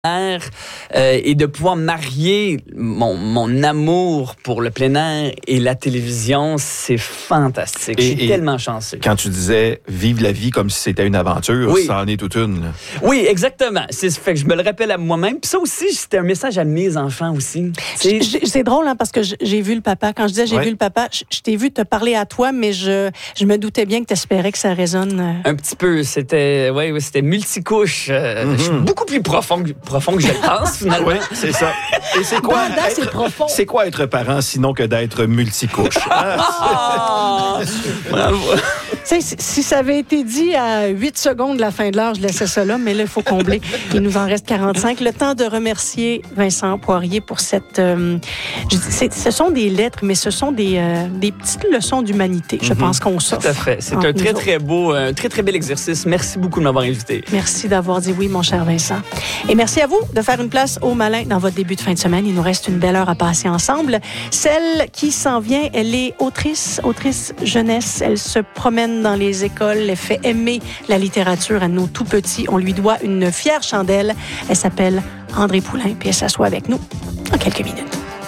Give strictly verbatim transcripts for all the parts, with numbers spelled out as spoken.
air euh, et de pouvoir marier mon, mon amour pour le plein air et la télévision, c'est fantastique. Et, Je suis et tellement chanceux. Quand tu disais « vivre la vie comme si c'était une aventure oui. », ça en est toute une. Là. Oui, exactement. C'est fait que je me le rappelle à moi-même. Puis ça aussi, c'était un message à mes enfants aussi. C'est, c'est drôle, hein, parce que j'ai vu le papa. Quand je disais j'ai ouais. vu le papa, je, je t'ai vu te parler à toi, mais je, je me doutais bien que tu espérais que ça résonne. Un petit peu. C'était, ouais, ouais, c'était multicouche. Euh, mm-hmm. Je suis beaucoup plus profond que, profond que je le pense, finalement. Oui, c'est ça. Et c'est quoi, Bandant, être, c'est profond. C'est quoi être parent sinon que d'être multicouche? Ah! Bravo. Si ça avait été dit à huit secondes de la fin de l'heure, je laissais ça là, mais là, il faut combler. Il nous en reste quarante-cinq. Le temps de remercier Vincent Poirier pour cette... Euh, je, c'est, ce sont des lettres, mais ce sont des, euh, des petites leçons d'humanité, je mm-hmm. pense qu'on s'offre. Tout à fait. C'est un très, très beau, un très, très bel exercice. Merci beaucoup de m'avoir invité. Merci d'avoir dit oui, mon cher Vincent. Et merci à vous de faire une place au malin dans votre début de fin de semaine. Il nous reste une belle heure à passer ensemble. Celle qui s'en vient, elle est autrice, autrice jeunesse. Elle se promène dans les écoles, elle fait aimer la littérature à nos tout petits. On lui doit une fière chandelle. Elle s'appelle Andrée Poulain, puis elle s'assoit avec nous en quelques minutes.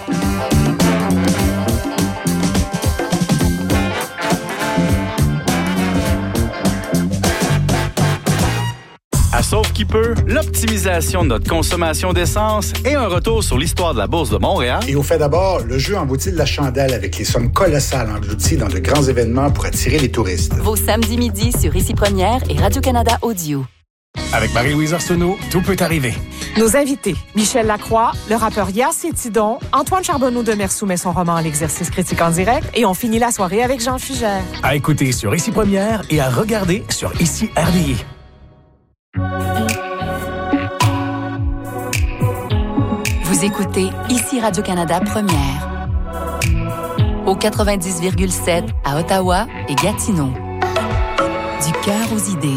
À Sauve qui peut, l'optimisation de notre consommation d'essence et un retour sur l'histoire de la Bourse de Montréal. Et on fait d'abord le jeu embouti de la chandelle avec les sommes colossales englouties dans de grands événements pour attirer les touristes. Vos samedis midi sur Ici Première et Radio-Canada Audio. Avec Marie-Louise Arsenault, tout peut arriver. Nos invités, Michel Lacroix, le rappeur Yass Tidon, Antoine Charbonneau de Mersou met son roman L'exercice critique en direct et on finit la soirée avec Jean Fugère. À écouter sur Ici Première et à regarder sur Ici R D I. Vous écoutez Ici Radio-Canada Première. Au quatre-vingt-dix virgule sept à Ottawa et Gatineau. Du cœur aux idées.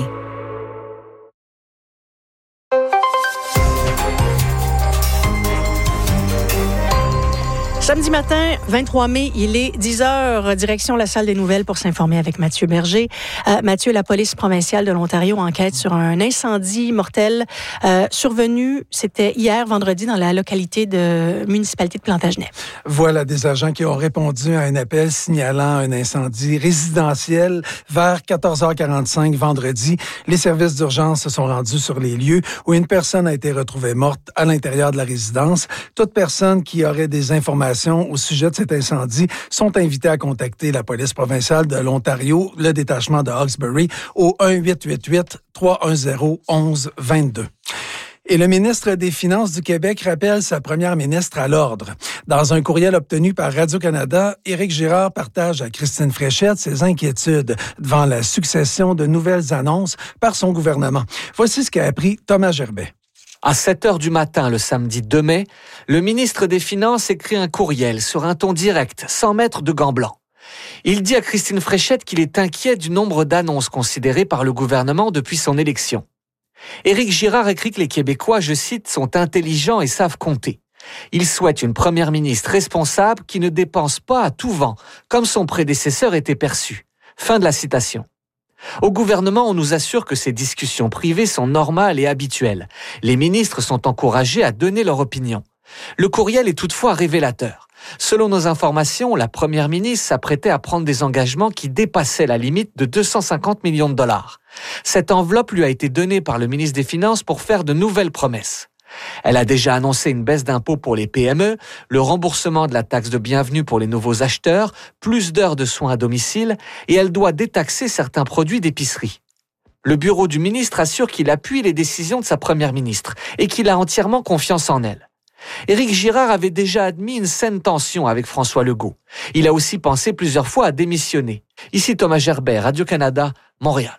Samedi matin, vingt-trois mai, il est dix heures, direction la salle des nouvelles pour s'informer avec Mathieu Berger. Euh, Mathieu, la police provinciale de l'Ontario enquête sur un incendie mortel euh, survenu, c'était hier, vendredi, dans la localité de municipalité de Plantagenet. Voilà des agents qui ont répondu à un appel signalant un incendie résidentiel vers quatorze heures quarante-cinq vendredi. Les services d'urgence se sont rendus sur les lieux où une personne a été retrouvée morte à l'intérieur de la résidence. Toute personne qui aurait des informations au sujet de cet incendie sont invités à contacter la police provinciale de l'Ontario, le détachement de Hawkesbury, au un huit huit huit trois un zéro onze vingt-deux. Et le ministre des Finances du Québec rappelle sa première ministre à l'ordre. Dans un courriel obtenu par Radio-Canada, Éric Girard partage à Christine Fréchette ses inquiétudes devant la succession de nouvelles annonces par son gouvernement. Voici ce qu'a appris Thomas Gerbet. À sept heures du matin, le samedi deux mai, le ministre des Finances écrit un courriel sur un ton direct, sans mettre de gants blancs. Il dit à Christine Fréchette qu'il est inquiet du nombre d'annonces considérées par le gouvernement depuis son élection. Éric Girard écrit que les Québécois, je cite, sont intelligents et savent compter. Il souhaite une première ministre responsable qui ne dépense pas à tout vent, comme son prédécesseur était perçu. Fin de la citation. Au gouvernement, on nous assure que ces discussions privées sont normales et habituelles. Les ministres sont encouragés à donner leur opinion. Le courriel est toutefois révélateur. Selon nos informations, la première ministre s'apprêtait à prendre des engagements qui dépassaient la limite de deux cent cinquante millions de dollars. Cette enveloppe lui a été donnée par le ministre des Finances pour faire de nouvelles promesses. Elle a déjà annoncé une baisse d'impôts pour les P M E, le remboursement de la taxe de bienvenue pour les nouveaux acheteurs, plus d'heures de soins à domicile, et elle doit détaxer certains produits d'épicerie. Le bureau du ministre assure qu'il appuie les décisions de sa première ministre et qu'il a entièrement confiance en elle. Éric Girard avait déjà admis une saine tension avec François Legault. Il a aussi pensé plusieurs fois à démissionner. Ici Thomas Gerbet, Radio-Canada, Montréal.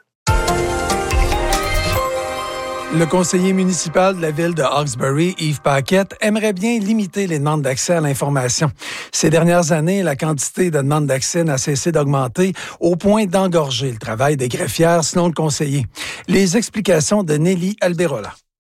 Le conseiller municipal de la ville de Hawkesbury, Yves Paquette, aimerait bien limiter les demandes d'accès à l'information. Ces dernières années, la quantité de demandes d'accès n'a cessé d'augmenter au point d'engorger le travail des greffières, selon le conseiller. Les explications de Nelly Alberola.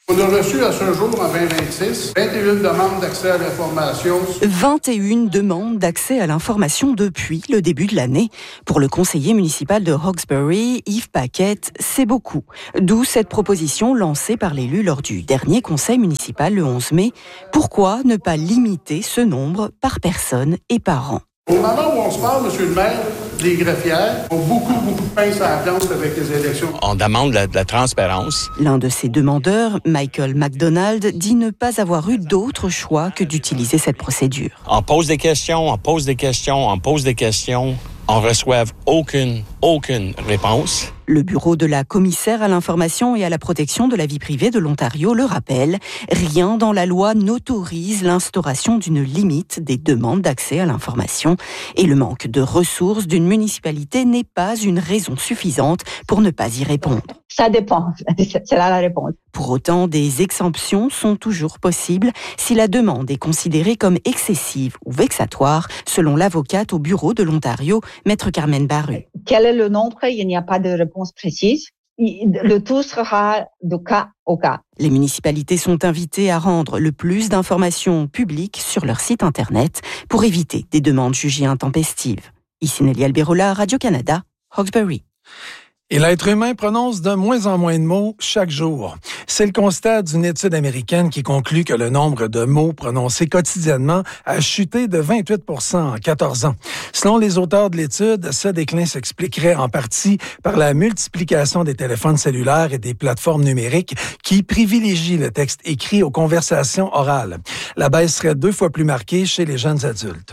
On a reçu à ce jour, en vingt vingt-six, vingt et une demandes d'accès à l'information. vingt et une demandes d'accès à l'information depuis le début de l'année. Pour le conseiller municipal de Hawkesbury, Yves Paquette, c'est beaucoup. D'où cette proposition lancée par l'élu lors du dernier conseil municipal le onze mai. Pourquoi ne pas limiter ce nombre par personne et par an? Au moment où on se parle, M. le maire, les greffières ont beaucoup, beaucoup de pince à la planche avec les élections. On demande de la, de la transparence. L'un de ces demandeurs, Michael McDonald, dit ne pas avoir eu d'autre choix que d'utiliser cette procédure. On pose des questions, on pose des questions, on pose des questions. On ne reçoit aucune, aucune réponse. Le bureau de la commissaire à l'information et à la protection de la vie privée de l'Ontario le rappelle, rien dans la loi n'autorise l'instauration d'une limite des demandes d'accès à l'information et le manque de ressources d'une municipalité n'est pas une raison suffisante pour ne pas y répondre. Ça dépend, c'est là la réponse. Pour autant, des exemptions sont toujours possibles si la demande est considérée comme excessive ou vexatoire, selon l'avocate au bureau de l'Ontario, Maître Carmen Baru. Quel est le nombre? Il n'y a pas de réponse précise. Le tout sera de cas au cas. Les municipalités sont invitées à rendre le plus d'informations publiques sur leur site Internet pour éviter des demandes jugées intempestives. Ici Nelly Alberola, Radio-Canada, Hawkesbury. Et l'être humain prononce de moins en moins de mots chaque jour. C'est le constat d'une étude américaine qui conclut que le nombre de mots prononcés quotidiennement a chuté de vingt-huit pour cent en quatorze ans. Selon les auteurs de l'étude, ce déclin s'expliquerait en partie par la multiplication des téléphones cellulaires et des plateformes numériques qui privilégient le texte écrit aux conversations orales. La baisse serait deux fois plus marquée chez les jeunes adultes.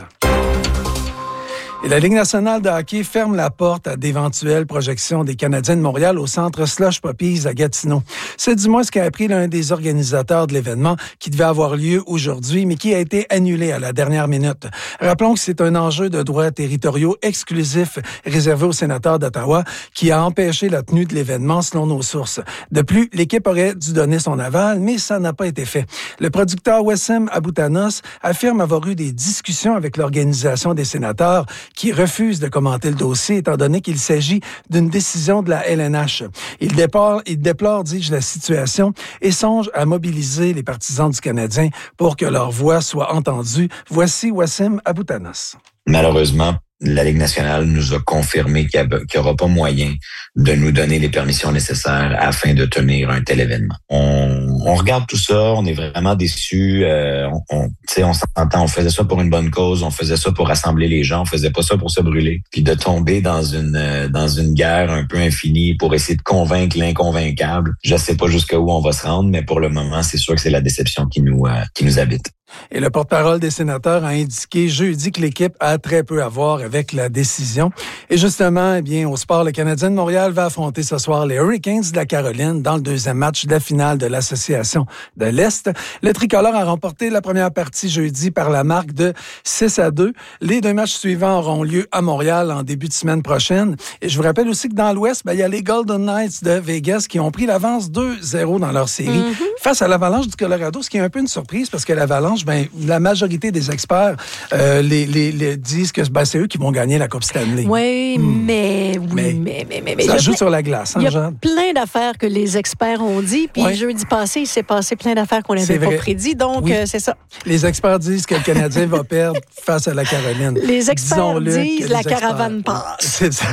Et la Ligue nationale de hockey ferme la porte à d'éventuelles projections des Canadiens de Montréal au centre Slush Puppies à Gatineau. C'est du moins ce qu'a appris l'un des organisateurs de l'événement qui devait avoir lieu aujourd'hui, mais qui a été annulé à la dernière minute. Rappelons que c'est un enjeu de droits territoriaux exclusifs réservé aux sénateurs d'Ottawa qui a empêché la tenue de l'événement selon nos sources. De plus, l'équipe aurait dû donner son aval, mais ça n'a pas été fait. Le producteur Wessem Aboutanos affirme avoir eu des discussions avec l'organisation des sénateurs qui refuse de commenter le dossier étant donné qu'il s'agit d'une décision de la L N H. Il déplore, il déplore, dis-je, la situation et songe à mobiliser les partisans du Canadien pour que leur voix soit entendue. Voici Wassim Aboutanos. Malheureusement, la Ligue nationale nous a confirmé qu'il n'y aura pas moyen de nous donner les permissions nécessaires afin de tenir un tel événement. On, on regarde tout ça, on est vraiment déçus. Euh, on, on, on s'entend, on faisait ça pour une bonne cause, on faisait ça pour rassembler les gens, on faisait pas ça pour se brûler. Puis de tomber dans une dans une guerre un peu infinie pour essayer de convaincre l'inconvaincable. Je sais pas jusqu'où on va se rendre, mais pour le moment, c'est sûr que c'est la déception qui nous euh, qui nous habite. Et le porte-parole des sénateurs a indiqué jeudi que l'équipe a très peu à voir avec la décision. Et justement, eh bien, au sport, le Canadien de Montréal va affronter ce soir les Hurricanes de la Caroline dans le deuxième match de la finale de l'Association de l'Est. Le tricolore a remporté la première partie jeudi par la marque de six à deux. Les deux matchs suivants auront lieu à Montréal en début de semaine prochaine. Et je vous rappelle aussi que dans l'Ouest, ben, il y a les Golden Knights de Vegas qui ont pris l'avance deux zéro dans leur série mm-hmm. face à l'Avalanche du Colorado, ce qui est un peu une surprise parce que l'Avalanche, ben, la majorité des experts euh, les, les, les disent que ben, c'est eux qui vont gagner la Coupe Stanley. Oui, hmm. mais, oui mais, mais, mais, mais, mais... Ça joue plein, sur la glace, hein, il y a Jean? plein d'affaires que les experts ont dit, puis ouais. jeudi passé, il s'est passé plein d'affaires qu'on n'avait pas prédit, donc oui. euh, c'est ça. Les experts disent que le Canadien va perdre face à la Caroline. Les experts disent la caravane passe. C'est ça.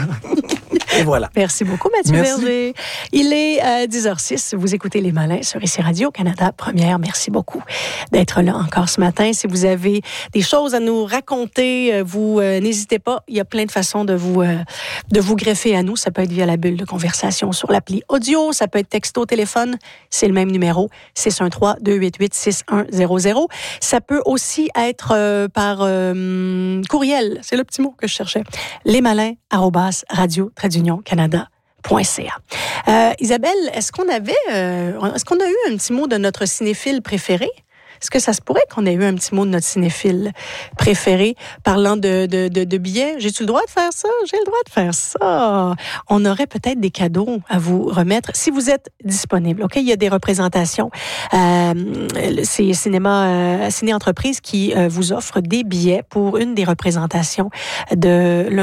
Et voilà. Merci beaucoup, Mathieu Merci. Berger. Il est euh, dix heures six. Vous écoutez Les Malins sur Ici Radio-Canada Première. Merci beaucoup d'être là encore ce matin. Si vous avez des choses à nous raconter, vous euh, n'hésitez pas. Il y a plein de façons de vous, euh, de vous greffer à nous. Ça peut être via la bulle de conversation sur l'appli audio. Ça peut être texto, téléphone. C'est le même numéro. six un trois, deux huit huit, six un zéro zéro. Ça peut aussi être euh, par euh, courriel. C'est le petit mot que je cherchais. lesmalins arobase radio trait d'union canada point c a. Euh, Isabelle, est-ce qu'on avait, euh, est-ce qu'on a eu un petit mot de notre cinéphile préféré? Est-ce que ça se pourrait qu'on ait eu un petit mot de notre cinéphile préféré parlant de, de, de, de billets? J'ai-tu le droit de faire ça? J'ai le droit de faire ça. On aurait peut-être des cadeaux à vous remettre si vous êtes disponible. OK? Il y a des représentations. Euh, c'est Cinéma, euh, Ciné-Entreprise qui euh, vous offre des billets pour une des représentations de lundi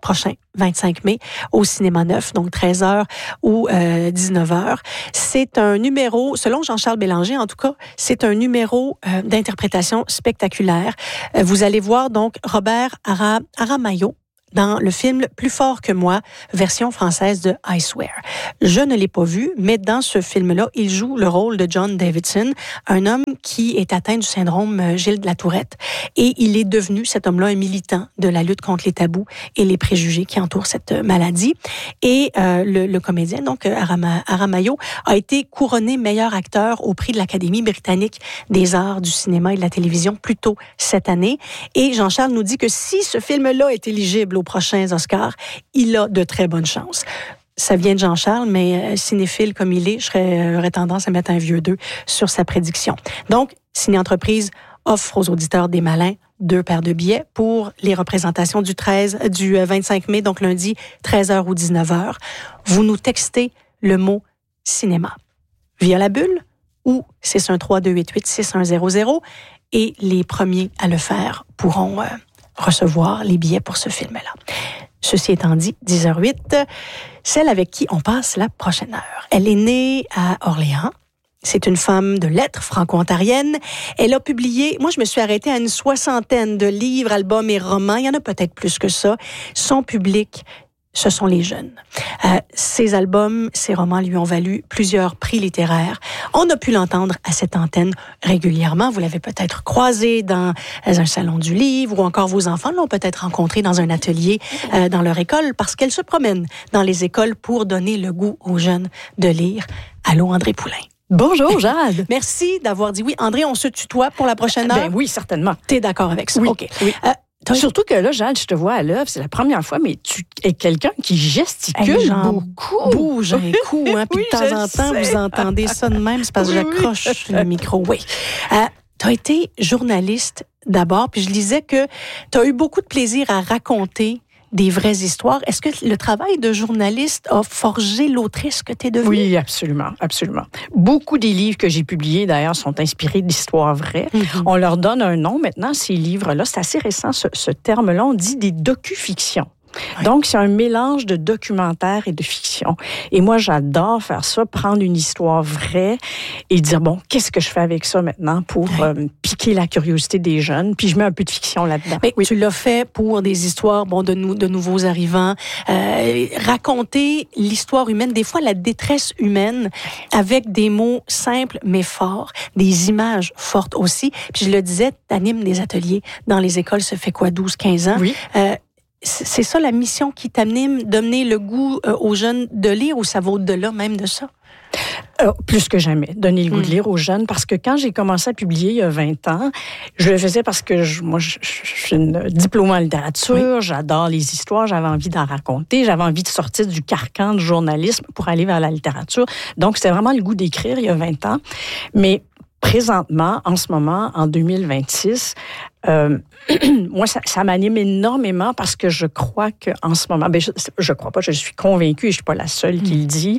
prochain vingt-cinq mai au Cinéma neuf, donc treize heures ou euh, dix-neuf heures. C'est un numéro, selon Jean-Charles Bélanger en tout cas, c'est un numéro euh, d'interprétation spectaculaire. Euh, vous allez voir donc Robert Ara, Aramayo dans le film Plus fort que moi, version française de I Swear. Je ne l'ai pas vu, mais dans ce film-là, il joue le rôle de John Davidson, un homme qui est atteint du syndrome Gilles de la Tourette. Et il est devenu, cet homme-là, un militant de la lutte contre les tabous et les préjugés qui entourent cette maladie. Et euh, le, le comédien, donc Arama, Aramayo, a été couronné meilleur acteur au prix de l'Académie britannique des arts du cinéma et de la télévision plus tôt cette année. Et Jean-Charles nous dit que si ce film-là est éligible aux prochains Oscars, il a de très bonnes chances. Ça vient de Jean-Charles, mais euh, cinéphile comme il est, je serais, j'aurais tendance à mettre un vieux deux sur sa prédiction. Donc, Ciné-Entreprise offre aux auditeurs des malins deux paires de billets pour les représentations du treize, du vingt-cinq mai, donc lundi, treize heures ou dix-neuf heures. Vous nous textez le mot cinéma via la bulle ou six un trois deux huit huit six un zéro zéro et les premiers à le faire pourront euh, recevoir les billets pour ce film-là. Ceci étant dit, dix heures huit, celle avec qui on passe la prochaine heure. Elle est née à Orléans. C'est une femme de lettres franco-ontarienne. Elle a publié, moi je me suis arrêtée à une soixantaine de livres, albums et romans. Il y en a peut-être plus que ça. Son public, ce sont les jeunes. Euh, ses albums, ses romans lui ont valu plusieurs prix littéraires. On a pu l'entendre à cette antenne régulièrement. Vous l'avez peut-être croisé dans un salon du livre ou encore vos enfants l'ont peut-être rencontré dans un atelier euh, dans leur école parce qu'elle se promène dans les écoles pour donner le goût aux jeunes de lire. Allô, André Poulain. Bonjour, Jade. Merci d'avoir dit oui. André, on se tutoie pour la prochaine heure? Ben oui, certainement. T'es d'accord avec ça? Oui. OK. Oui. Euh, Surtout que là, Jade, je te vois à l'œuvre, c'est la première fois, mais tu es quelqu'un qui gesticule hey, beaucoup. Bouge un coup, hein, puis oui, de temps en temps, sais. Vous entendez ça de même, c'est parce que oui, j'accroche oui. le micro. Oui. Euh, tu as été journaliste d'abord, puis je lisais que tu as eu beaucoup de plaisir à raconter des vraies histoires. Est-ce que le travail de journaliste a forgé l'autrice que tu es devenue? Oui, absolument, absolument. Beaucoup des livres que j'ai publiés, d'ailleurs, sont inspirés d'histoires vraies. Mm-hmm. On leur donne un nom maintenant, ces livres-là. C'est assez récent, ce, ce terme-là. On dit des docu-fictions. Oui. Donc, c'est un mélange de documentaire et de fiction. Et moi, j'adore faire ça, prendre une histoire vraie et dire, bon, qu'est-ce que je fais avec ça maintenant pour oui. euh, piquer la curiosité des jeunes? Puis je mets un peu de fiction là-dedans. Mais oui. Tu l'as fait pour des histoires bon, de, nou- de nouveaux arrivants. Euh, raconter l'histoire humaine, des fois la détresse humaine, avec des mots simples mais forts, des images fortes aussi. Puis je le disais, tu animes des ateliers dans les écoles, ça fait quoi, douze quinze ans? Oui. Euh, C'est ça la mission qui t'anime, donner le goût euh, aux jeunes de lire ou ça va au-delà même de ça? Alors, plus que jamais, donner le goût mmh. de lire aux jeunes, parce que quand j'ai commencé à publier il y a vingt ans, je le faisais parce que je, moi, je, je suis une diplômée en littérature, oui. j'adore les histoires, j'avais envie d'en raconter, j'avais envie de sortir du carcan du journalisme pour aller vers la littérature. Donc, c'était vraiment le goût d'écrire il y a vingt ans. Mais présentement, en ce moment, en deux mille vingt-six, euh, moi, ça, ça m'anime énormément parce que je crois qu'en ce moment, ben je, je crois pas, je suis convaincue, et je suis pas la seule mmh. qui le dit,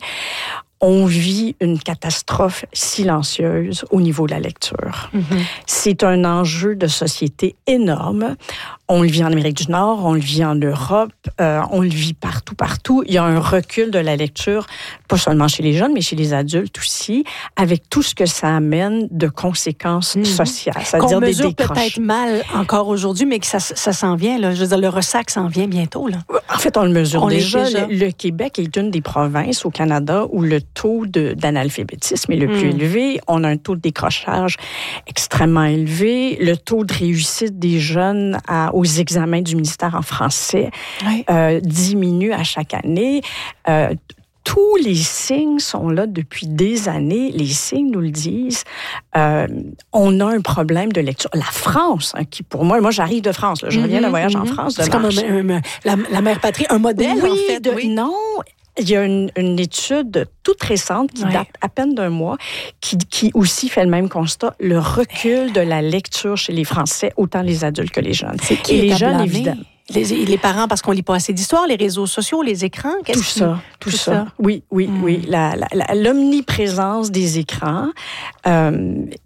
on vit une catastrophe silencieuse au niveau de la lecture. Mm-hmm. C'est un enjeu de société énorme. On le vit en Amérique du Nord, on le vit en Europe, euh, on le vit partout, partout. Il y a un recul de la lecture, pas seulement chez les jeunes, mais chez les adultes aussi, avec tout ce que ça amène de conséquences mm-hmm. sociales. C'est-à-dire qu'on mesure des peut-être mal encore aujourd'hui, mais que ça, ça s'en vient. Là. Je veux dire, le ressac s'en vient bientôt. Là. En fait, on le mesure on déjà. déjà. Le, le Québec est une des provinces au Canada où le taux de, d'analphabétisme est le plus mmh. élevé. On a un taux de décrochage extrêmement élevé. Le taux de réussite des jeunes à, aux examens du ministère en français oui. euh, diminue à chaque année. Euh, Tous les signes sont là depuis des années. Les signes nous le disent. Euh, on a un problème de lecture. La France, hein, qui pour moi, moi j'arrive de France. Là, je reviens d'un voyage mm-hmm. en France. C'est comme un, un, la, la mère patrie, un modèle oui, en fait. De, oui, non. Il y a une, une étude toute récente qui ouais. date à peine d'un mois, qui, qui aussi fait le même constat, le recul de la lecture chez les Français, autant les adultes que les jeunes. C'est qui Et les jeunes, blâmé? Évidemment. Les, les parents, parce qu'on lit pas assez d'histoires, les réseaux sociaux, les écrans, qu'est-ce tout qui... ça, tout, tout ça. ça. Oui, oui, mmh. oui. La, la, la, l'omniprésence des écrans. Euh, et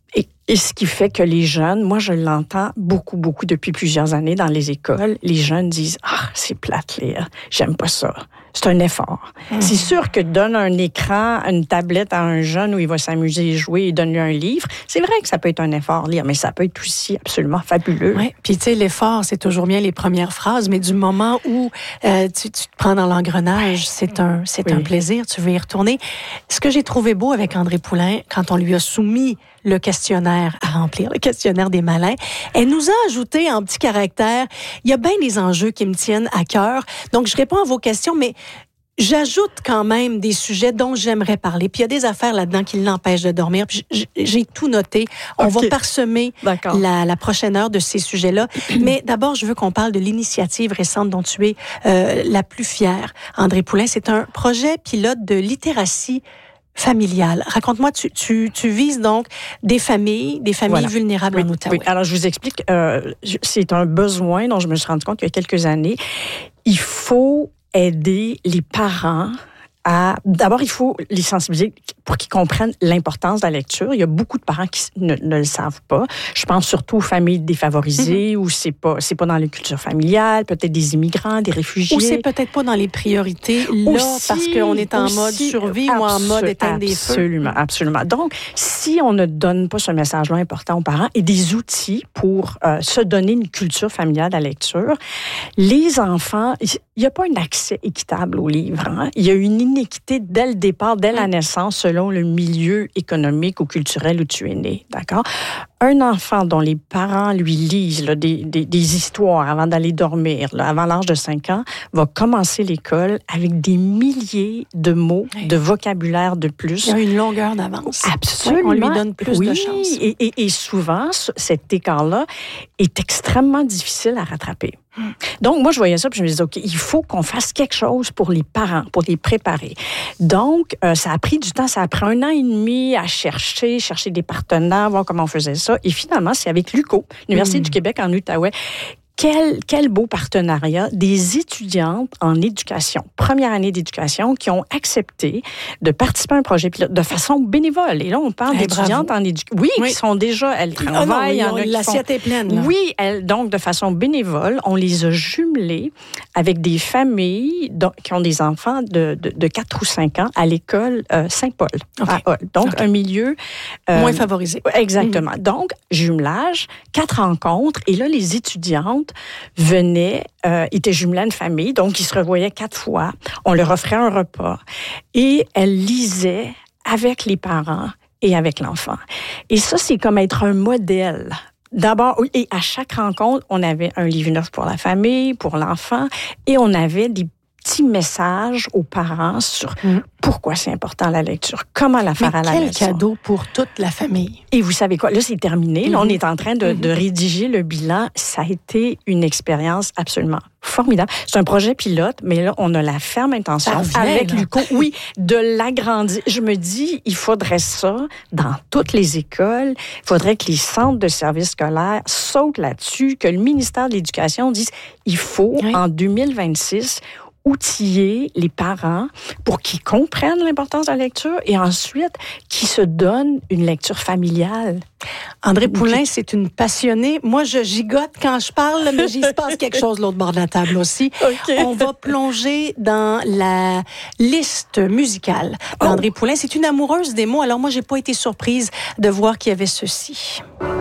Et ce qui fait que les jeunes, moi je l'entends beaucoup, beaucoup depuis plusieurs années dans les écoles, les jeunes disent « Ah, c'est plate lire, j'aime pas ça ». C'est un effort. Mmh. C'est sûr que donne un écran, une tablette à un jeune où il va s'amuser et jouer et donne-lui un livre. C'est vrai que ça peut être un effort lire, mais ça peut être aussi absolument fabuleux. Oui, puis tu sais, l'effort, c'est toujours bien les premières phrases, mais du moment où euh, tu, tu te prends dans l'engrenage, c'est un, c'est oui. un plaisir, tu veux y retourner. Ce que j'ai trouvé beau avec André Poulain, quand on lui a soumis le questionnaire à remplir, le questionnaire des malins, elle nous a ajouté en petit caractère, il y a bien des enjeux qui me tiennent à cœur, donc je réponds à vos questions, mais j'ajoute quand même des sujets dont j'aimerais parler. Puis il y a des affaires là-dedans qui l'empêchent de dormir. Puis j'ai tout noté. On okay. va parsemer la, la prochaine heure de ces sujets-là. Mais d'abord, je veux qu'on parle de l'initiative récente dont tu es euh, la plus fière, André Poulain. C'est un projet pilote de littératie familiale. Raconte-moi, tu, tu, tu vises donc des familles, des familles voilà. vulnérables oui, en Outaouais. Oui. Alors, je vous explique. Euh, c'est un besoin dont je me suis rendu compte il y a quelques années. Il faut aider les parents à... D'abord, il faut les sensibiliser pour qu'ils comprennent l'importance de la lecture. Il y a beaucoup de parents qui ne, ne le savent pas. Je pense surtout aux familles défavorisées, mm-hmm. où c'est pas, c'est pas dans les cultures familiales, peut-être des immigrants, des réfugiés. Ou c'est peut-être pas dans les priorités, là, aussi, parce qu'on est en aussi, mode survie absolu, ou en mode éteindre des feux. Absolument, absolument. Donc, si on ne donne pas ce message-là important aux parents et des outils pour euh, se donner une culture familiale de la lecture, les enfants, il n'y a pas un accès équitable aux livres. Hein? Il y a une inéquité dès le départ, dès la naissance, selon le milieu économique ou culturel où tu es né, d'accord? Un enfant dont les parents lui lisent là, des, des, des histoires avant d'aller dormir, là, avant l'âge de cinq ans, va commencer l'école avec des milliers de mots, oui. de vocabulaire de plus. Il y a une longueur d'avance. Absolument. On lui donne plus oui, de chance. Et, et, et souvent, cet écart-là est extrêmement difficile à rattraper. Donc, moi, je voyais ça, puis je me disais, OK, il faut qu'on fasse quelque chose pour les parents, pour les préparer. Donc, euh, ça a pris du temps, ça a pris un an et demi à chercher, chercher des partenaires, voir comment on faisait ça. Et finalement, c'est avec l'U Q O, l'Université mmh. du Québec en Outaouais. Quel, quel beau partenariat, des étudiantes en éducation, première année d'éducation, qui ont accepté de participer à un projet pilote de façon bénévole. Et là, on parle hey, d'étudiantes bravo. en éducation. Oui, oui, qui sont déjà, elles travaillent. Oh non, oui, l'assiette font... est pleine. Là. Oui, elles, donc de façon bénévole, on les a jumelées avec des familles donc, qui ont des enfants de, de, de quatre ou cinq ans à l'école euh, Saint-Paul, okay. à Hall. Donc, okay. un milieu... Euh, moins favorisé. Exactement. Mm-hmm. Donc, jumelage, quatre rencontres, et là, les étudiantes venaient, euh, étaient jumelées à une famille, donc ils se revoyaient quatre fois. On leur offrait un repas et elles lisaient avec les parents et avec l'enfant. Et ça, c'est comme être un modèle. D'abord, et à chaque rencontre, on avait un livre neuf pour la famille, pour l'enfant, et on avait des petits messages aux parents sur mmh. pourquoi c'est important la lecture, comment la faire Mais à la quel maison. Quel cadeau pour toute la famille. Et vous savez quoi, là c'est terminé, mmh. là on est en train de, mmh. de rédiger le bilan. Ça a été une expérience absolument formidable. C'est un projet pilote, mais là on a la ferme intention vient, avec là. l'U Q O, oui, de l'agrandir. Je me dis, il faudrait ça dans toutes les écoles. Il faudrait que les centres de services scolaires sautent là-dessus, que le ministère de l'Éducation dise, il faut oui. en deux mille vingt-six outiller les parents pour qu'ils comprennent l'importance de la lecture et ensuite qu'ils se donnent une lecture familiale. André Poulain, c'est une passionnée. Moi, je gigote quand je parle, mais j'y se passe quelque chose de l'autre bord de la table aussi. Okay. On va plonger dans la liste musicale d'André oh. Poulain. C'est une amoureuse des mots. Alors moi, j'ai pas été surprise de voir qu'il y avait ceci.